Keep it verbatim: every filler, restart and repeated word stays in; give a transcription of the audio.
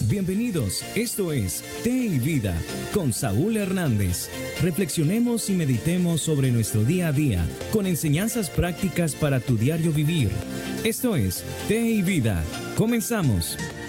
Bienvenidos, esto es Té y Vida con Saúl Hernández. Reflexionemos y meditemos sobre nuestro día a día con enseñanzas prácticas para tu diario vivir. Esto es Té y Vida. Comenzamos.